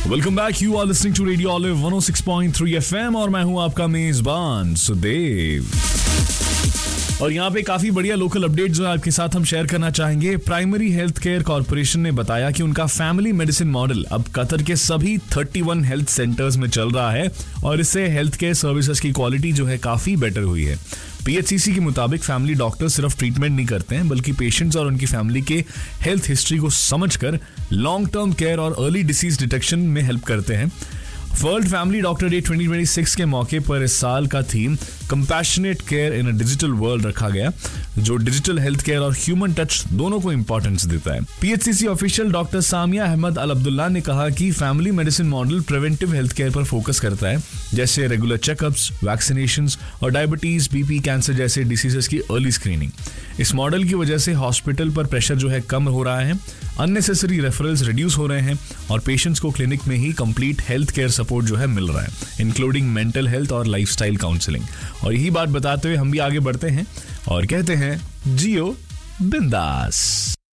Welcome back, you are listening to radio olive 106.3 FM और मैं हूं आपका मेजबान सुदेव। और यहाँ पे काफी बढ़िया लोकल अपडेट जो है आपके साथ हम शेयर करना चाहेंगे। प्राइमरी हेल्थ केयर कॉर्पोरेशन ने बताया कि उनका फैमिली मेडिसिन मॉडल अब कतर के सभी 31 हेल्थ सेंटर्स में चल रहा है और इससे हेल्थ केयर सर्विसेज की क्वालिटी जो है काफी बेटर हुई है। पीएचसीसी के मुताबिक फैमिली डॉक्टर सिर्फ ट्रीटमेंट नहीं करते हैं बल्कि पेशेंट्स और उनकी फैमिली के हेल्थ हिस्ट्री को समझकर लॉन्ग टर्म केयर और अर्ली डिसीज डिटेक्शन में हेल्प करते हैं। वर्ल्ड फैमिली डॉक्टर डे 2026 के मौके पर इस साल का theme compassionate care in a digital world रखा गया, जो डिजिटल हेल्थ केयर और ह्यूमन टच दोनों को इंपॉर्टेंस देता है। पीएचसीसी ऑफिशियल डॉक्टर सामिया अहमद अल अब्दुल्ला ने कहा कि family medicine model preventive health care पर फोकस करता है, जैसे रेगुलर चेकअप्स, वैक्सीनेशंस और डायबिटीज, बीपी, कैंसर जैसे डिसीजेस की अर्ली स्क्रीनिंग। इस मॉडल की वजह से हॉस्पिटल पर प्रेशर जो है कम हो रहा है, अननेसेसरी रेफरल्स रिड्यूस हो रहे हैं और पेशेंट्स को क्लिनिक में ही कंप्लीट हेल्थ केयर सपोर्ट जो है मिल रहा है, इंक्लूडिंग मेंटल हेल्थ और लाइफस्टाइल काउंसलिंग। और यही बात बताते हुए हम भी आगे बढ़ते हैं और कहते हैं जियो बिंदास।